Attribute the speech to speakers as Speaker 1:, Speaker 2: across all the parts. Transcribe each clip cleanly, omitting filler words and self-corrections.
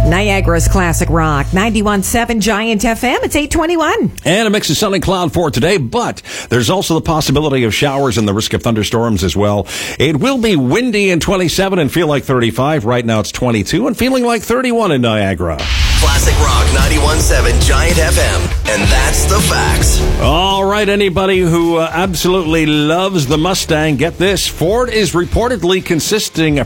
Speaker 1: Niagara's Classic Rock, 91.7 Giant FM. It's 8:21.
Speaker 2: And a mix of sun and cloud for today, but there's also the possibility of showers and the risk of thunderstorms as well. It will be windy in 27 and feel like 35. Right now it's 22 and feeling like 31 in Niagara.
Speaker 3: Classic Rock 91.7 Giant FM. And that's the facts.
Speaker 2: All right, anybody who absolutely loves the Mustang, get this. Ford is reportedly considering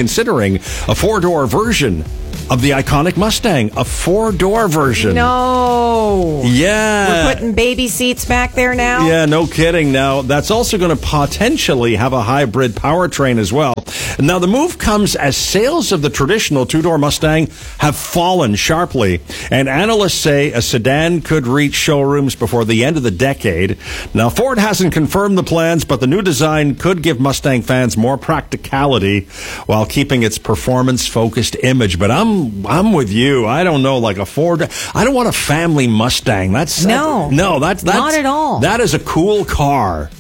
Speaker 2: a four-door version of the iconic Mustang, a four-door version.
Speaker 1: No.
Speaker 2: Yeah.
Speaker 1: We're putting baby seats back there now?
Speaker 2: Yeah, no kidding. Now, that's also going to potentially have a hybrid powertrain as well. Now, the move comes as sales of the traditional two-door Mustang have fallen sharply, and analysts say a sedan could reach showrooms before the end of the decade. Now, Ford hasn't confirmed the plans, but the new design could give Mustang fans more practicality while keeping its performance-focused image. But I'm with you. I don't know, like a Ford. I don't want a family Mustang. That's
Speaker 1: not at all.
Speaker 2: That is a cool car.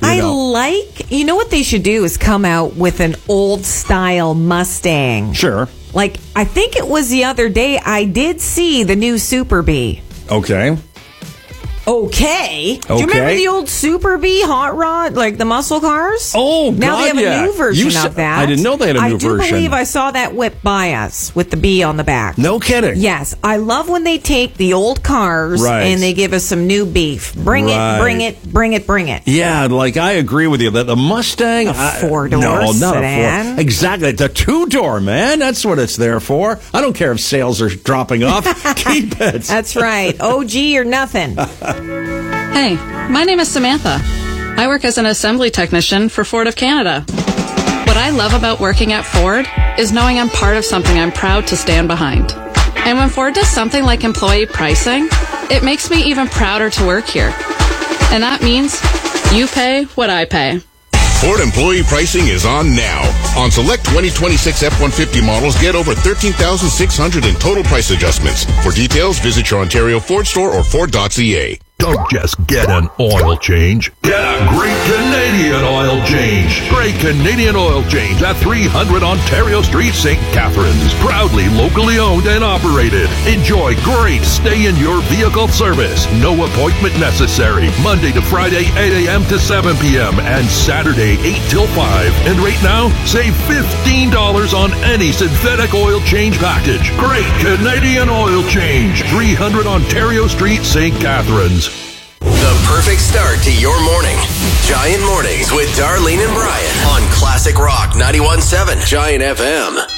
Speaker 1: You know what they should do is come out with an old style Mustang.
Speaker 2: Sure.
Speaker 1: Like, I think it was the other day I did see the new Super Bee.
Speaker 2: Okay.
Speaker 1: Do you remember the old Super Bee hot rod, like the muscle cars?
Speaker 2: Oh, God,
Speaker 1: now they have a new version of that.
Speaker 2: I didn't know they had a new version.
Speaker 1: I do believe I saw that whip by us with the bee on the back.
Speaker 2: No kidding.
Speaker 1: Yes, I love when they take the old cars and they give us some new beef. Bring it.
Speaker 2: Yeah, like I agree with you that the Mustang,
Speaker 1: a four-door
Speaker 2: not
Speaker 1: sedan.
Speaker 2: a four. Exactly, the two-door, man. That's what it's there for. I don't care if sales are dropping off. Keep it.
Speaker 1: That's right. OG or nothing.
Speaker 4: Hey, my name is Samantha. I work as an assembly technician for Ford of Canada. What I love about working at Ford is knowing I'm part of something I'm proud to stand behind. And when Ford does something like employee pricing, it makes me even prouder to work here. And that means you pay what I pay.
Speaker 5: Ford employee pricing is on now. On select 2026 F-150 models, get over $13,600 in total price adjustments. For details, visit your Ontario Ford store or Ford.ca.
Speaker 6: Don't just get an oil change. Get a great Canadian oil change. Great Canadian oil change at 300 Ontario Street, St. Catharines. Proudly locally owned and operated. Enjoy great stay-in-your-vehicle service. No appointment necessary. Monday to Friday, 8 a.m. to 7 p.m. and Saturday, 8 till 5. And right now, save $15 on any synthetic oil change package. Great Canadian oil change. 300 Ontario Street, St. Catharines.
Speaker 3: The perfect start to your morning. Giant Mornings with Darlene and Brian on Classic Rock 91.7 Giant FM.